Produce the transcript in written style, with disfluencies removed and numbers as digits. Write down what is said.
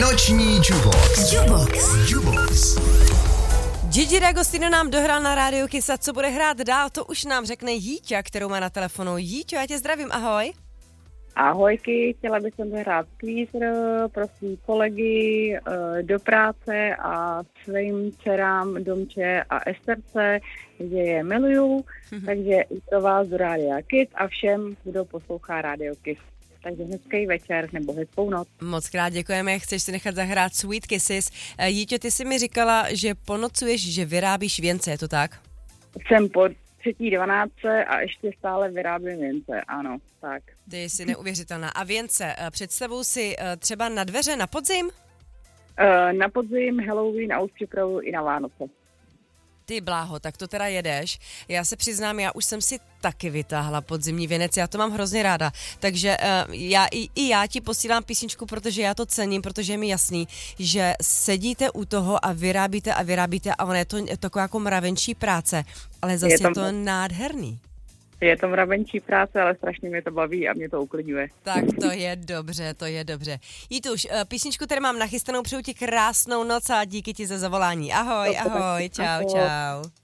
Noční Jubox. Gigi D'Agostino nám dohrál na Rádiu Kiss a co bude hrát dál, to už nám řekne Jíťa, kterou má na telefonu. Jíťo, já tě zdravím, ahoj. Ahojky, chtěla bych sem zahrát Squeezer pro svý kolegy do práce a svým dcerám Domče a Esterce, kde je miluju, takže i pro vás do Rádia Kiss a všem, kdo poslouchá Rádio Kiss. Takže hezký večer nebo hezkou noc. Moc krát děkujeme, chceš si nechat zahrát Sweet Kisses. Jíťo, ty jsi mi říkala, že ponocuješ, že vyrábíš věnce, je to tak? Jsem po 3.12. a ještě stále vyrábím věnce, ano, tak. Ty jsi neuvěřitelná. A věnce, představuji si třeba na dveře na podzim? Na podzim, Halloween a už připravuju i na Vánoce. Ty bláho, tak to teda jedeš. Já se přiznám, já už jsem si taky vytáhla podzimní věnec, já to mám hrozně ráda. Takže já ti posílám písničku, protože já to cením, protože je mi jasný, že sedíte u toho a vyrábíte a ono je to taková jako mravenčí práce, ale zase je to nádherný. Je to mravenčí práce, ale strašně mě to baví a mě to uklidňuje. Tak to je dobře. Jituš, písničku tady mám nachystanou, přeju ti krásnou noc a díky ti za zavolání. Ahoj, čau.